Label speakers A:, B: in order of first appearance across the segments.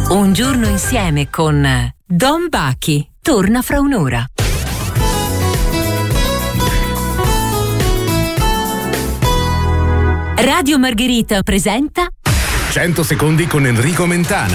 A: Un giorno insieme con Don Bachi. Torna fra un'ora. Radio Margherita presenta
B: 100 secondi con Enrico Mentana.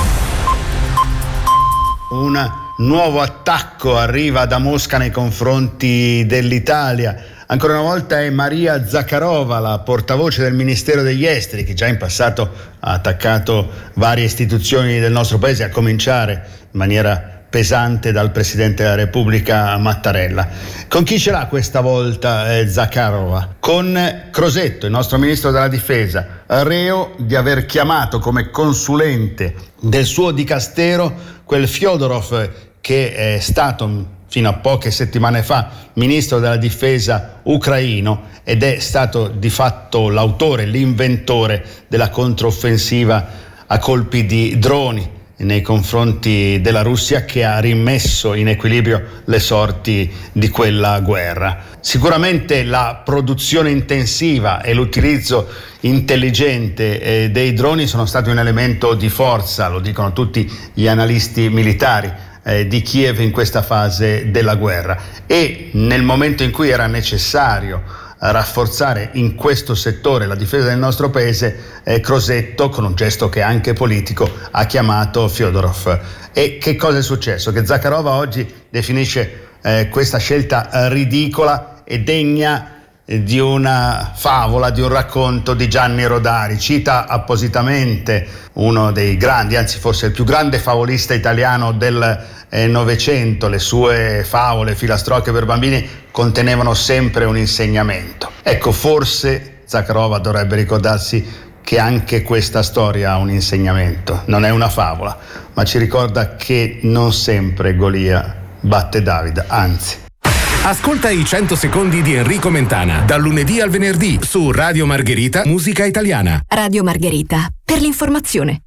C: Un nuovo attacco arriva da Mosca nei confronti dell'Italia. Ancora una volta è Maria Zakharova, la portavoce del Ministero degli Esteri, che già in passato ha attaccato varie istituzioni del nostro paese, a cominciare in maniera pesante dal Presidente della Repubblica Mattarella. Con chi ce l'ha questa volta Zakharova? Con Crosetto, il nostro Ministro della Difesa, reo di aver chiamato come consulente del suo dicastero quel Fyodorov che è stato fino a poche settimane fa ministro della difesa ucraino ed è stato di fatto l'autore, l'inventore della controffensiva a colpi di droni nei confronti della Russia, che ha rimesso in equilibrio le sorti di quella guerra. Sicuramente la produzione intensiva e l'utilizzo intelligente dei droni sono stati un elemento di forza, lo dicono tutti gli analisti militari di Kiev in questa fase della guerra, e nel momento in cui era necessario rafforzare in questo settore la difesa del nostro paese, Crosetto, con un gesto che è anche politico, ha chiamato Fyodorov. E che cosa è successo? Che Zakharova oggi definisce questa scelta ridicola e degna di una favola, di un racconto di Gianni Rodari. Cita appositamente uno dei grandi, anzi forse il più grande favolista italiano del Novecento. Le sue favole, filastrocche per bambini, contenevano sempre un insegnamento. Ecco, forse Zakharova dovrebbe ricordarsi che anche questa storia ha un insegnamento. Non è una favola, ma ci ricorda che non sempre Golia batte Davide, anzi.
B: Ascolta i 100 secondi di Enrico Mentana, dal lunedì al venerdì su Radio Margherita Musica Italiana.
A: Radio Margherita, per l'informazione.